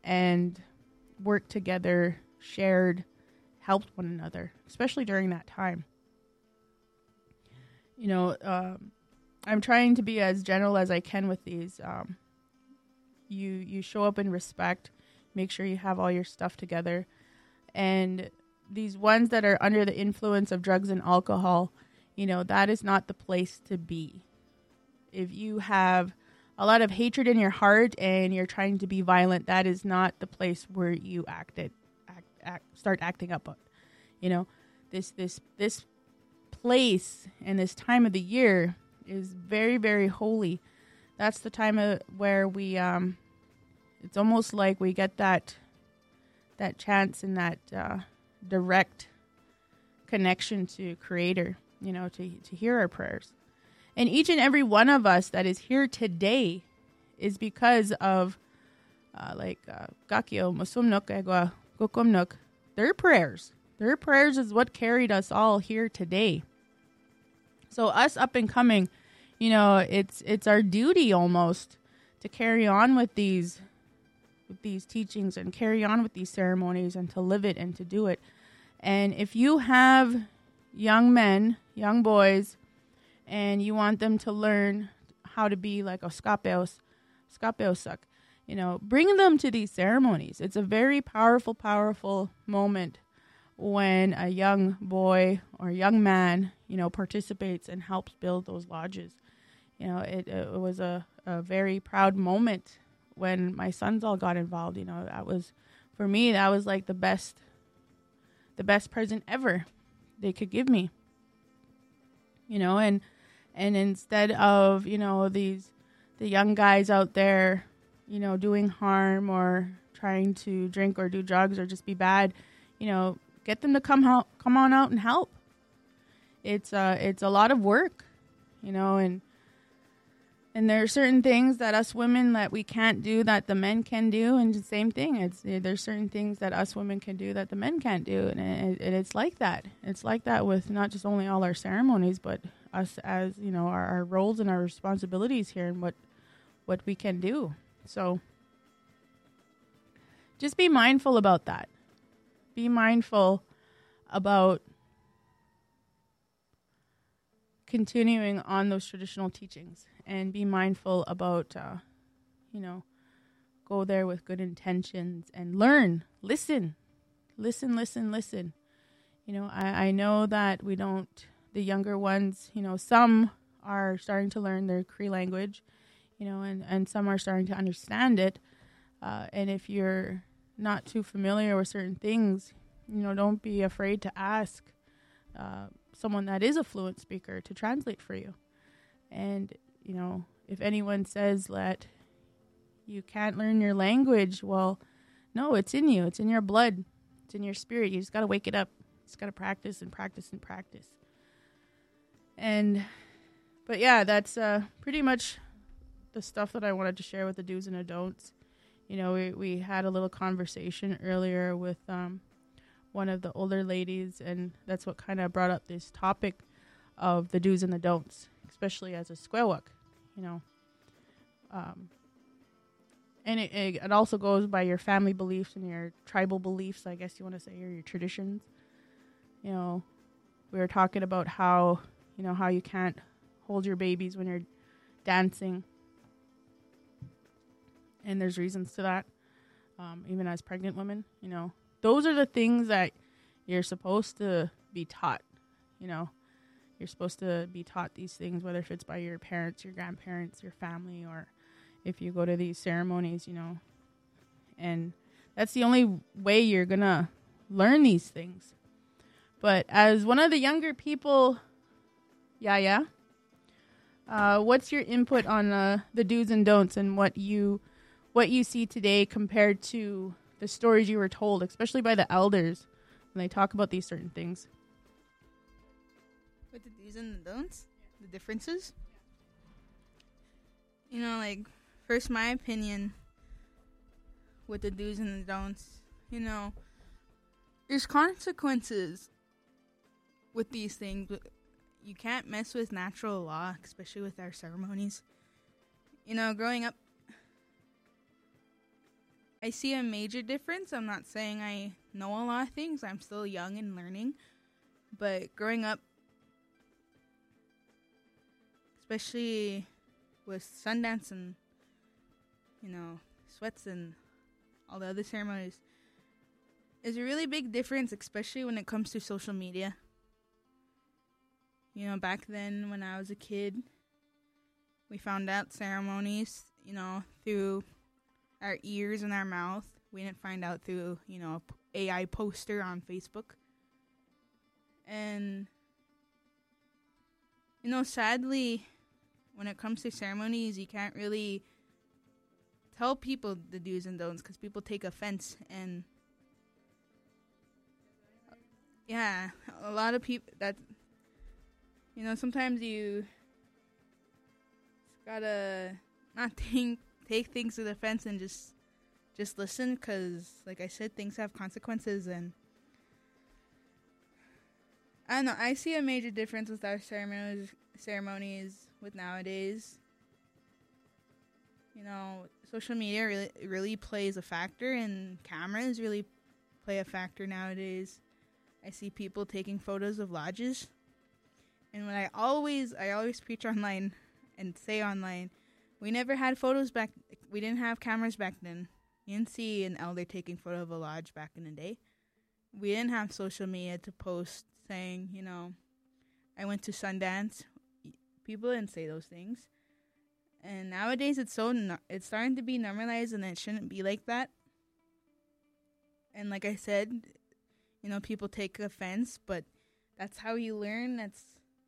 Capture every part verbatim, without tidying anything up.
and worked together, shared, helped one another, especially during that time. You know, um, I'm trying to be as general as I can with these. Um, you you show up in respect, make sure you have all your stuff together, and these ones that are under the influence of drugs and alcohol, you know, that is not the place to be. If you have a lot of hatred in your heart and you're trying to be violent, that is not the place where you act it, act, act, start acting up. You know, this this this place and this time of the year is very, very holy. That's the time of where we, um, it's almost like we get that that chance and that uh, direct connection to Creator, you know, to to hear our prayers. And each and every one of us that is here today is because of, uh, like, Gakyo, Musumnuk, Egwa, Gokumnuk, their prayers. Their prayers is what carried us all here today. So us up and coming, you know, it's it's our duty almost to carry on with these with these teachings and carry on with these ceremonies and to live it and to do it. And if you have young men, young boys, and you want them to learn how to be like Oskapeos, Skapeosak, you know, bring them to these ceremonies. It's a very powerful, powerful moment when a young boy or young man, you know, participates and helps build those lodges. You know, it, it was a, a very proud moment when my sons all got involved. You know, that was, for me, that was like the best, the best present ever they could give me. You know, and and instead of, you know, these, the young guys out there, you know, doing harm or trying to drink or do drugs or just be bad, you know, get them to come help, come on out and help. It's uh, it's a lot of work, you know, and and there are certain things that us women that we can't do that the men can do, and the same thing. It's there's certain things that us women can do that the men can't do, and, it, and it's like that. It's like that with not just only all our ceremonies, but us as, you know, our, our roles and our responsibilities here and what what we can do. So just be mindful about that. Be mindful about continuing on those traditional teachings, and be mindful about, uh, you know, go there with good intentions and learn, listen, listen, listen, listen. You know, I, I know that we don't, the younger ones, you know, some are starting to learn their Cree language, you know, and, and some are starting to understand it. Uh, and if you're not too familiar with certain things, you know, don't be afraid to ask uh, someone that is a fluent speaker to translate for you. And, you know, if anyone says that you can't learn your language, well, no, it's in you. It's in your blood. It's in your spirit. You just got to wake it up. You just got to practice and practice and practice. And, but yeah, that's uh, pretty much the stuff that I wanted to share with the do's and the don'ts. You know, we, we had a little conversation earlier with um, one of the older ladies, and that's what kind of brought up this topic of the do's and the don'ts, especially as a Squawak, you know. Um, and it, it, it also goes by your family beliefs and your tribal beliefs, I guess you want to say, or your traditions. You know, we were talking about how, you know, how you can't hold your babies when you're dancing. And there's reasons to that. Um, even as pregnant women, you know, those are the things that you're supposed to be taught. You know, you're supposed to be taught these things, whether if it's by your parents, your grandparents, your family, or if you go to these ceremonies, you know. And that's the only way you're going to learn these things. But as one of the younger people, yeah, yeah, uh, what's your input on uh, the do's and don'ts and what you what you see today compared to the stories you were told, especially by the elders when they talk about these certain things? With the do's and the don'ts? The differences? You know, like, first, my opinion with the do's and the don'ts, you know, there's consequences with these things. You can't mess with natural law, especially with our ceremonies. You know, growing up, I see a major difference. I'm not saying I know a lot of things. I'm still young and learning. But growing up, especially with Sundance and, you know, sweats and all the other ceremonies, is a really big difference, especially when it comes to social media. You know, back then when I was a kid, we found out ceremonies, you know, through our ears and our mouth. We didn't find out through, you know, a A I poster on Facebook. And, you know, sadly, when it comes to ceremonies, you can't really tell people the do's and don'ts because people take offense. And, yeah, a lot of people, that, you know, sometimes you gotta not think, take things to the fence and just just listen, because, like I said, things have consequences. And I don't know, I see a major difference with our ceremonies ceremonies with nowadays. You know, social media really really plays a factor, and cameras really play a factor nowadays. I see people taking photos of lodges, and when I always I always preach online and say online, we never had photos back. We didn't have cameras back then. You didn't see an elder taking photo of a lodge back in the day. We didn't have social media to post saying, you know, I went to Sundance. People didn't say those things. And nowadays it's so no- it's starting to be normalized, and it shouldn't be like that. And like I said, you know, people take offense, but that's how you learn. That's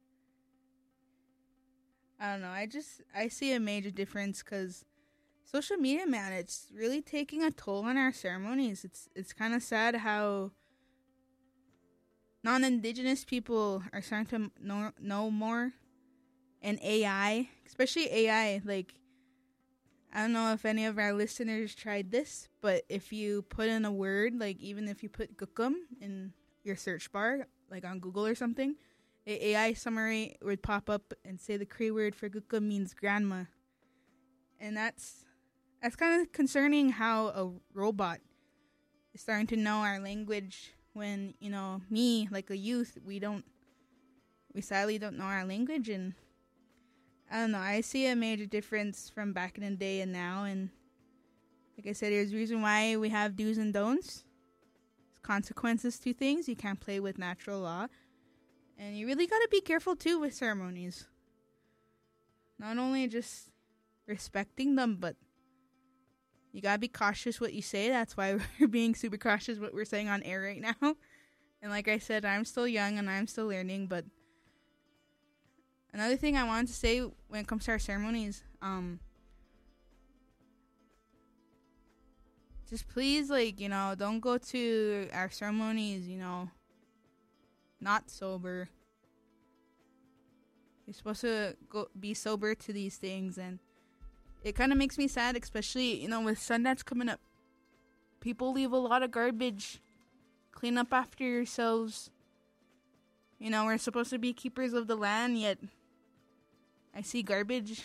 I don't know. I just, I see a major difference because social media, man, it's really taking a toll on our ceremonies. It's it's kind of sad how non-Indigenous people are starting to know, know more. And A I, especially A I, like, I don't know if any of our listeners tried this, but if you put in a word, like even if you put Gukum in your search bar, like on Google or something, a AI summary would pop up and say the Cree word for Gukum means grandma. And that's that's kind of concerning how a robot is starting to know our language when, you know, me, like a youth, we don't, we sadly don't know our language. And I don't know, I see a major difference from back in the day and now. And like I said, there's a reason why we have do's and don'ts. There's consequences to things. You can't play with natural law. And you really got to be careful, too, with ceremonies. Not only just respecting them, but you got to be cautious what you say. That's why we're being super cautious what we're saying on air right now. And like I said, I'm still young and I'm still learning. But another thing I wanted to say when it comes to our ceremonies, um, just please, like, you know, don't go to our ceremonies, you know, not sober. You're supposed to go be sober to these things, and it kind of makes me sad, especially, you know, with Sundance coming up. People leave a lot of garbage. Clean up after yourselves. You know, we're supposed to be keepers of the land, yet I see garbage.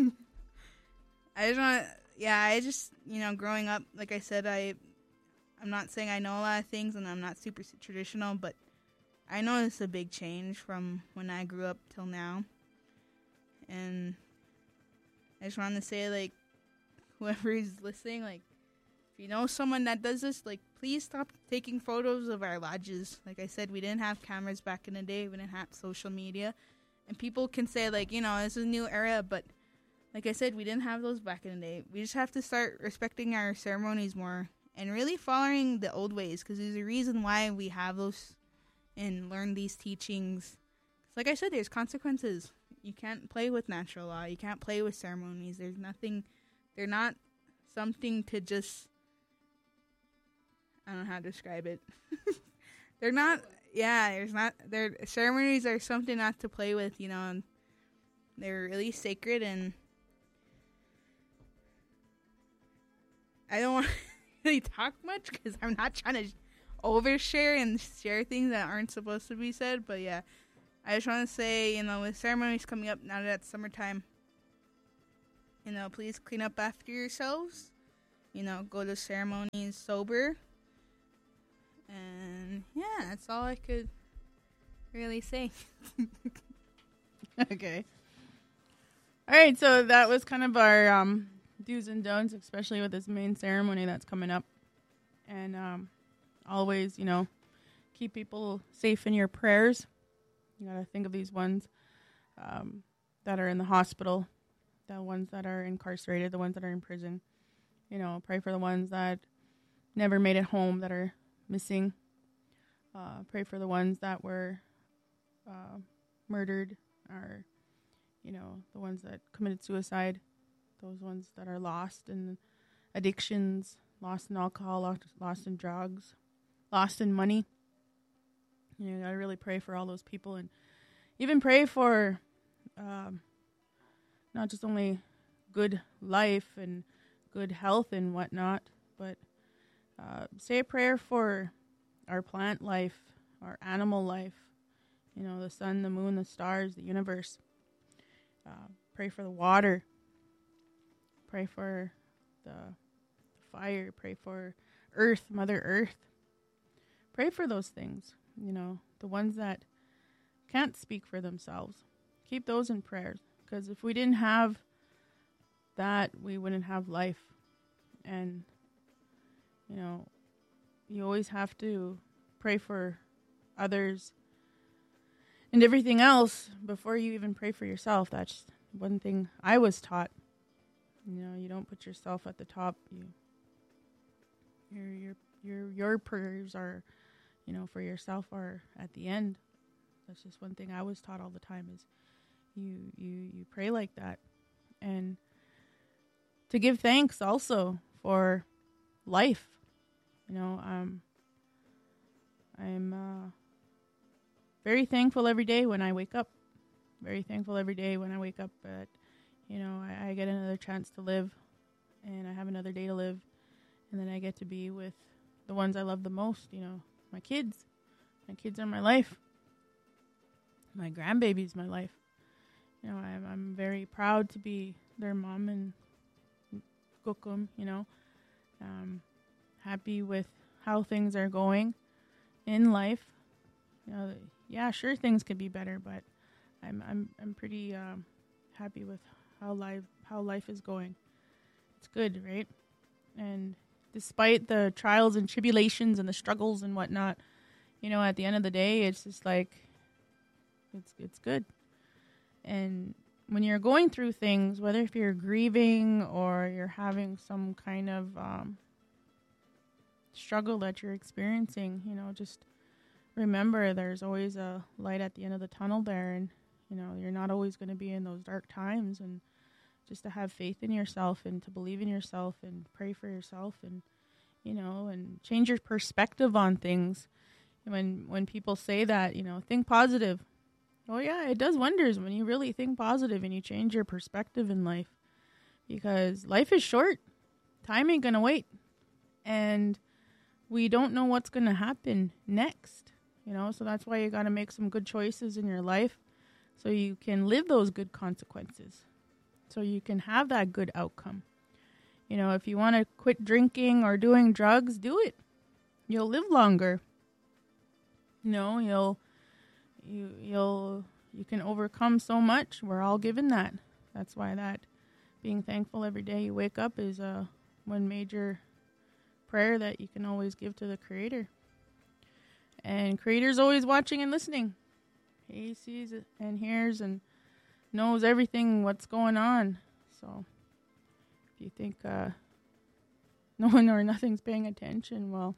I just want, yeah, I just, you know, growing up, like I said, I, I'm not saying I know a lot of things, and I'm not super traditional, but I noticed a big change from when I grew up till now. And I just want to say, like, whoever is listening, like, if you know someone that does this, like, please stop taking photos of our lodges. Like I said, we didn't have cameras back in the day. We didn't have social media. And people can say, like, you know, this is a new era, but like I said, we didn't have those back in the day. We just have to start respecting our ceremonies more and really following the old ways, because there's a reason why we have those and learn these teachings. Like I said, there's consequences. You can't play with natural law. You can't play with ceremonies. There's nothing, they're not something to just, I don't know how to describe it. They're not, yeah, there's not, their ceremonies are something not to play with, you know, and they're really sacred. And I don't want to really talk much because I'm not trying to overshare and share things that aren't supposed to be said, but yeah, I just want to say, you know, with ceremonies coming up now that it's summertime, you know, please clean up after yourselves. you know, go to ceremonies sober. And yeah, that's all I could really say. Okay. All right, so that was kind of our um, do's and don'ts, especially with this main ceremony that's coming up. And um, always, you know, keep people safe in your prayers. You got to think of these ones um, that are in the hospital, the ones that are incarcerated, the ones that are in prison. You know, pray for the ones that never made it home, that are missing. Uh, pray for the ones that were uh, murdered, or, you know, the ones that committed suicide, those ones that are lost in addictions, lost in alcohol, lost, lost in drugs, lost in money. You know, I really pray for all those people, and even pray for um, not just only good life and good health and whatnot, but uh, say a prayer for our plant life, our animal life, you know, the sun, the moon, the stars, the universe. Uh, pray for the water. Pray for the fire. Pray for Earth, Mother Earth. Pray for those things, you know, the ones that can't speak for themselves. Keep those in prayers, because if we didn't have that, we wouldn't have life. And, you know, you always have to pray for others and everything else before you even pray for yourself. That's one thing I was taught. You know, you don't put yourself at the top. You, your your your your prayers are, you know, for yourself are at the end. That's just one thing I was taught all the time, is you you you pray like that, and to give thanks also for life. You know, um, I'm uh, very thankful every day when I wake up. Very thankful every day when I wake up that, you know, I, I get another chance to live, and I have another day to live, and then I get to be with the ones I love the most, you know, my kids. My kids are my life. My grandbaby's my life. You know, I'm, I'm very proud to be their mom and cook them, you know. Um, happy with how things are going in life. You know, yeah, sure, things could be better, but I'm I'm I'm pretty um, happy with how life how life is going. It's good, right? And despite the trials and tribulations and the struggles and whatnot, you know, at the end of the day, it's just like it's it's good. And when you're going through things, whether if you're grieving or you're having some kind of um, struggle that you're experiencing, you know, just remember there's always a light at the end of the tunnel there, and, you know, you're not always going to be in those dark times, and just to have faith in yourself and to believe in yourself and pray for yourself, and, you know, and change your perspective on things. When when people say that, you know, think positive. Oh, yeah, it does wonders when you really think positive and you change your perspective in life, because life is short. Time ain't going to wait. And we don't know what's going to happen next, you know, so that's why you got to make some good choices in your life so you can live those good consequences, so you can have that good outcome. You know, if you want to quit drinking or doing drugs, do it. You'll live longer. You know, you'll you you'll you can overcome so much. We're all given that. That's why that being thankful every day you wake up is uh, one major prayer that you can always give to the Creator. And Creator's always watching and listening. He sees it and hears and knows everything what's going on. So if you think uh, no one or nothing's paying attention, well,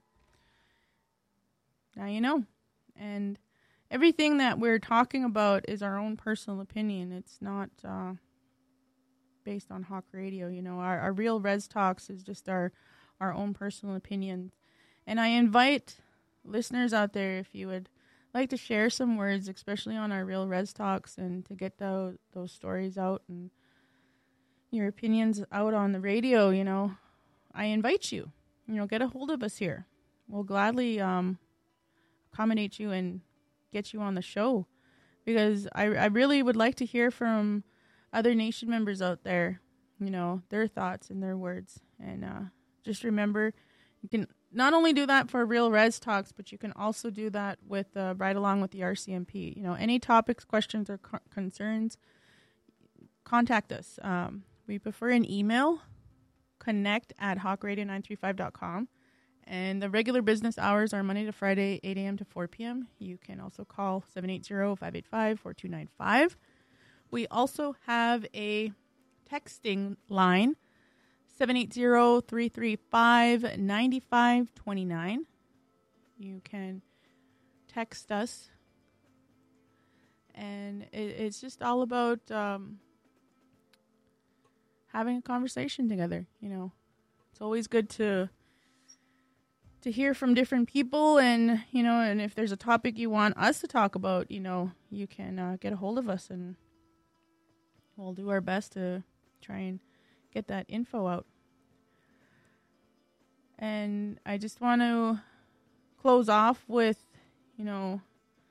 now you know. And everything that we're talking about is our own personal opinion. It's not uh, based on Hawk Radio. You know, our, our Real Res Talks is just our, our own personal opinions. And I invite listeners out there, if you would like to share some words, especially on our Real Res Talks, and to get those, those stories out and your opinions out on the radio, you know, I invite you. You know, get a hold of us here. We'll gladly um, accommodate you and get you on the show, because I, I really would like to hear from other nation members out there, you know, their thoughts and their words. And uh, just remember, you can not only do that for Real Res Talks, but you can also do that with uh, Ride Along with the R C M P. You know, any topics, questions, or co- concerns, contact us. Um, we prefer an email, connect at hawk radio nine three five dot com. And the regular business hours are Monday to Friday, eight a.m. to four p.m. You can also call seven eight zero, five eight five, four two nine five. We also have a texting line, seven eight zero, three three five, nine five two nine. You can text us. And it, it's just all about um, having a conversation together, you know. It's always good to to hear from different people, and, you know, and if there's a topic you want us to talk about, you know, you can uh, get a hold of us, and we'll do our best to try and get that info out. And I just want to close off with, you know,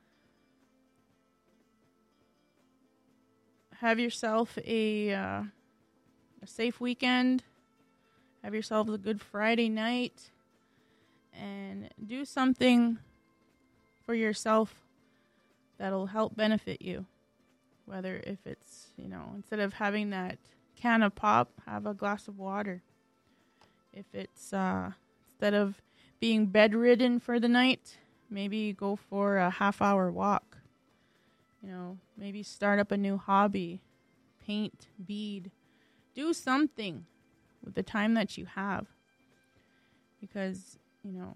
have yourself a, uh, a safe weekend. Have yourself a good Friday night. And do something for yourself that'll help benefit you. Whether if it's, you know, instead of having that can of pop, have a glass of water. If it's, uh, instead of being bedridden for the night, maybe go for a half hour walk. You know, maybe start up a new hobby. Paint, bead. Do something with the time that you have. Because, you know,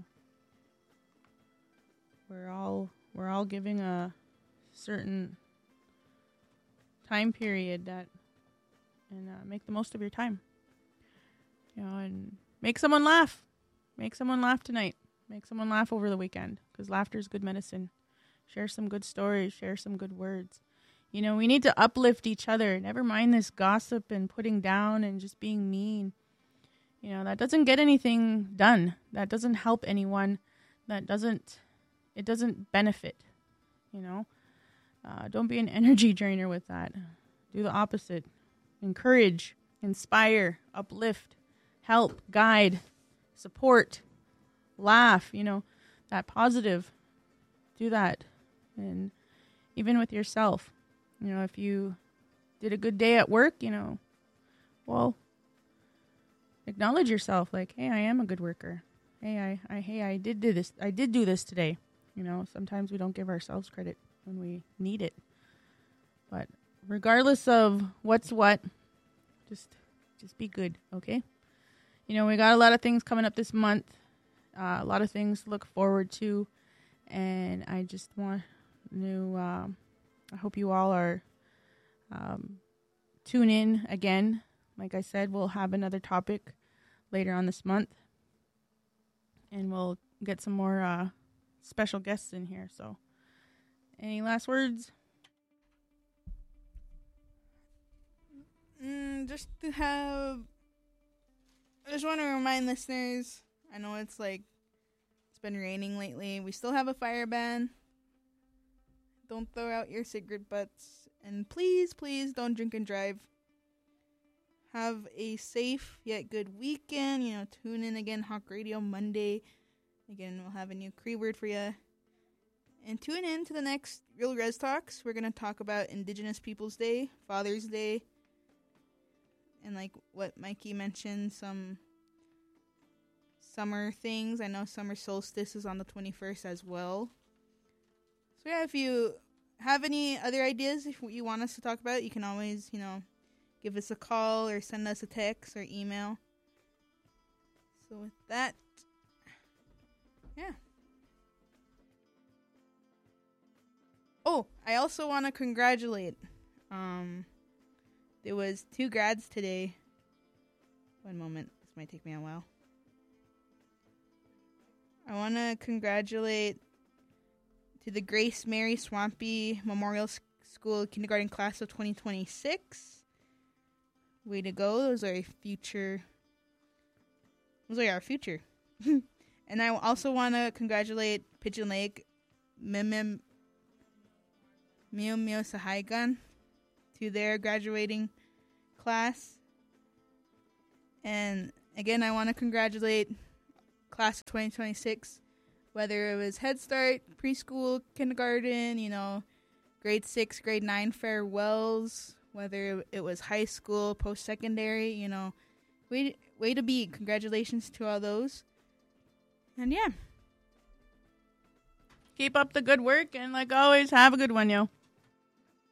we're all we're all giving a certain time period that, and uh, make the most of your time. You know, and make someone laugh. Make someone laugh tonight. Make someone laugh over the weekend, because laughter is good medicine. Share some good stories. Share some good words. You know, we need to uplift each other. Never mind this gossip and putting down and just being mean. You know, that doesn't get anything done. That doesn't help anyone. That doesn't, it doesn't benefit, you know. Uh, don't be an energy drainer with that. Do the opposite. Encourage, inspire, uplift, help, guide, support, laugh, you know, that positive. Do that. And even with yourself, you know, if you did a good day at work, you know, well, acknowledge yourself, like, hey, I am a good worker. Hey, I, I, hey, I did do this. I did do this today. You know, sometimes we don't give ourselves credit when we need it. But regardless of what's what, just, just be good, okay? You know, we got a lot of things coming up this month. Uh, a lot of things to look forward to, and I just want to. Uh, I hope you all are um, tune in again. Like I said, we'll have another topic later on this month. And we'll get some more uh, special guests in here. So, any last words? Mm, just to have... I just want to remind listeners, I know it's like, it's been raining lately. We still have a fire ban. Don't throw out your cigarette butts. And please, please don't drink and drive. Have a safe yet good weekend. You know, tune in again, Hawk Radio Monday. Again, we'll have a new Cree word for you. And tune in to the next Real Res Talks. We're going to talk about Indigenous Peoples Day, Father's Day, and like what Mikey mentioned, some summer things. I know summer solstice is on the twenty-first as well. So yeah, if you have any other ideas, if you want us to talk about, you can always, you know, give us a call or send us a text or email. So with that, yeah. Oh, I also want to congratulate. Um, there was two grads today. One moment. This might take me a while. I want to congratulate to the Grace Mary Swampy Memorial School Kindergarten Class of twenty twenty-six. Way to go. Those are a future. Those are our future. And I also want to congratulate Pigeon Lake Mimim Mio Mio Sahaigan to their graduating class. And again, I want to congratulate class of twenty twenty-six, whether it was Head Start, preschool, kindergarten, you know, grade six, grade nine farewells, whether it was high school, post-secondary, you know, way, way to be. Congratulations to all those. And yeah. Keep up the good work, and like always, have a good one, yo.